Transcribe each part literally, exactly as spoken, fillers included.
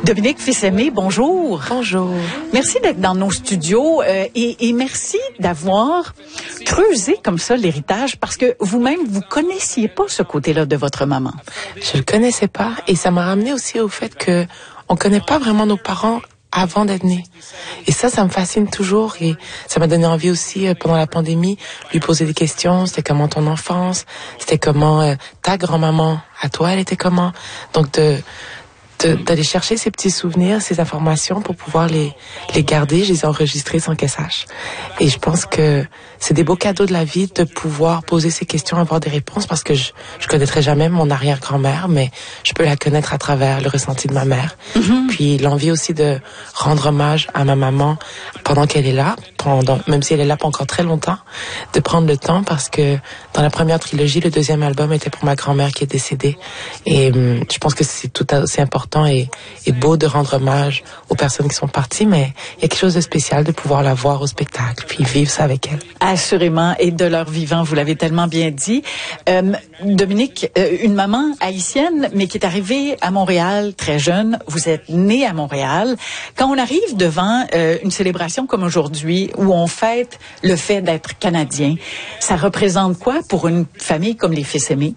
Dominique Fils-Aimé, bonjour. Bonjour. Merci d'être dans nos studios euh, et, et merci d'avoir creusé comme ça l'héritage parce que vous-même, vous connaissiez pas ce côté-là de votre maman. Je le connaissais pas et ça m'a ramené aussi au fait que on connaît pas vraiment nos parents avant d'être nés. Et ça, ça me fascine toujours et ça m'a donné envie aussi, euh, pendant la pandémie, lui poser des questions. C'était comment ton enfance? C'était comment euh, ta grand-maman? À toi, elle était comment? Donc, de... d'aller chercher ces petits souvenirs, ces informations pour pouvoir les les garder, je les ai enregistrés sans qu'elle sache. Et je pense que c'est des beaux cadeaux de la vie de pouvoir poser ces questions, avoir des réponses, parce que je je connaîtrai jamais mon arrière-grand-mère, mais je peux la connaître à travers le ressenti de ma mère. Mm-hmm. Puis l'envie aussi de rendre hommage à ma maman pendant qu'elle est là, pendant même si elle est là pas encore très longtemps, de prendre le temps, parce que dans la première trilogie, le deuxième album était pour ma grand-mère qui est décédée. Et hum, je pense que c'est tout aussi important et, et beau de rendre hommage aux personnes qui sont parties, mais il y a quelque chose de spécial de pouvoir la voir au spectacle, puis vivre ça avec elle. Assurément, et de leur vivant, vous l'avez tellement bien dit. Euh, Dominique, euh, une maman haïtienne, mais qui est arrivée à Montréal très jeune, vous êtes née à Montréal. Quand on arrive devant euh, une célébration comme aujourd'hui, où on fête le fait d'être Canadien, ça représente quoi pour une famille comme les Fils-Aimé?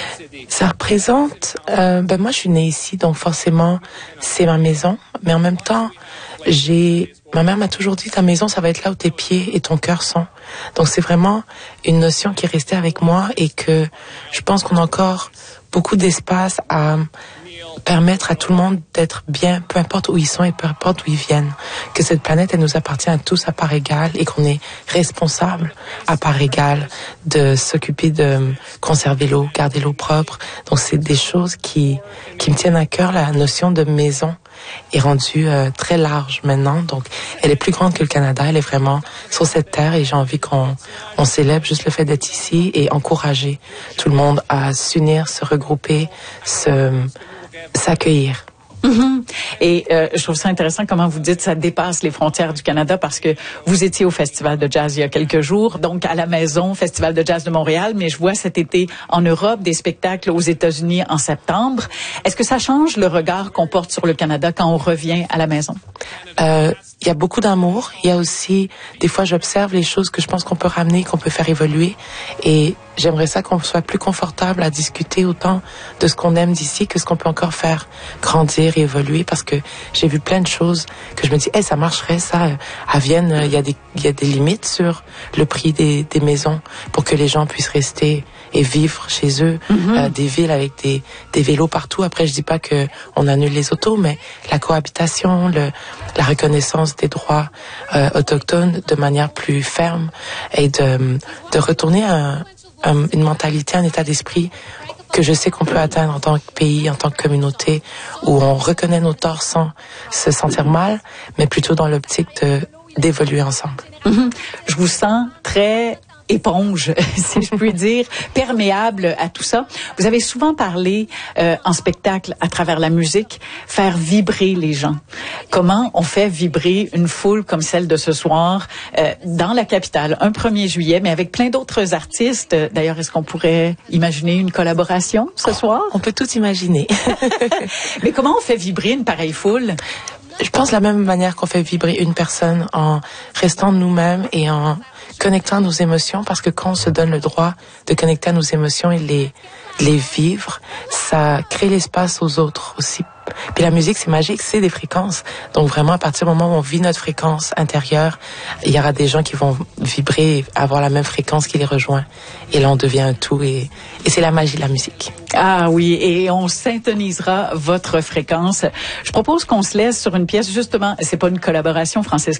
Ça représente, euh, ben moi je suis née ici, donc forcément c'est ma maison, mais en même temps, j'ai, ma mère m'a toujours dit, ta maison ça va être là où tes pieds et ton cœur sont. Donc c'est vraiment une notion qui est restée avec moi et que je pense qu'on a encore beaucoup d'espace à permettre à tout le monde d'être bien, peu importe où ils sont et peu importe où ils viennent. Que cette planète, elle nous appartient à tous à part égale et qu'on est responsable à part égale de s'occuper de conserver l'eau, garder l'eau propre. Donc c'est des choses qui qui me tiennent à cœur. La notion de maison est rendue euh, très large maintenant. Donc elle est plus grande que le Canada. Elle est vraiment sur cette terre et j'ai envie qu'on on célèbre juste le fait d'être ici et encourager tout le monde à s'unir, se regrouper, se s'accueillir. Mm-hmm. Et euh, je trouve ça intéressant comment vous dites ça dépasse les frontières du Canada, parce que vous étiez au Festival de jazz il y a quelques jours, donc à la maison, Festival de jazz de Montréal, mais je vois cet été en Europe des spectacles aux États-Unis en septembre. Est-ce que ça change le regard qu'on porte sur le Canada quand on revient à la maison? Euh, il y a beaucoup d'amour. Il y a aussi, des fois, j'observe les choses que je pense qu'on peut ramener, qu'on peut faire évoluer. Et j'aimerais ça qu'on soit plus confortable à discuter autant de ce qu'on aime d'ici que ce qu'on peut encore faire grandir et évoluer. Parce que j'ai vu plein de choses que je me dis, hey, ça marcherait, ça. À Vienne, il y a des, il y a des limites sur le prix des, des maisons pour que les gens puissent rester et vivre chez eux. Mm-hmm. Euh, des villes avec des, des vélos partout. Après, je dis pas que on annule les autos, mais la cohabitation, le, la reconnaissance des droits euh, autochtones de manière plus ferme et de, de retourner à, à une mentalité, un état d'esprit que je sais qu'on peut atteindre en tant que pays, en tant que communauté, où on reconnaît nos torts sans se sentir mal, mais plutôt dans l'optique de d'évoluer ensemble. Mm-hmm. Je vous sens très éponge, si je puis dire, perméable à tout ça. Vous avez souvent parlé euh, en spectacle, à travers la musique, faire vibrer les gens. Comment on fait vibrer une foule comme celle de ce soir euh, dans la capitale, un premier juillet, mais avec plein d'autres artistes. D'ailleurs, est-ce qu'on pourrait imaginer une collaboration ce soir? On peut tout imaginer. Mais comment on fait vibrer une pareille foule? Je pense de la même manière qu'on fait vibrer une personne, en restant nous-mêmes et en connectant à nos émotions, parce que quand on se donne le droit de connecter à nos émotions et les les vivre, ça crée l'espace aux autres aussi. Puis la musique, c'est magique, c'est des fréquences. Donc vraiment, à partir du moment où on vit notre fréquence intérieure, il y aura des gens qui vont vibrer, avoir la même fréquence qui les rejoint. Et là, on devient un tout et, et c'est la magie de la musique. Ah oui, et on syntonisera votre fréquence. Je propose qu'on se laisse sur une pièce, justement, c'est pas une collaboration, Francisque.